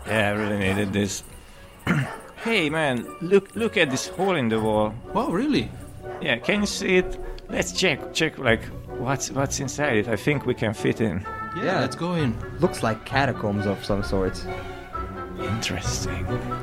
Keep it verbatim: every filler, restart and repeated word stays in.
Yeah, I really needed this. Hey man, look look at this hole in the wall. Wow, really? Yeah, can you see it? Let's check check like what's what's inside it. I think we can fit in. Yeah, Yeah. let's go in. Looks like catacombs of some sort. Interesting.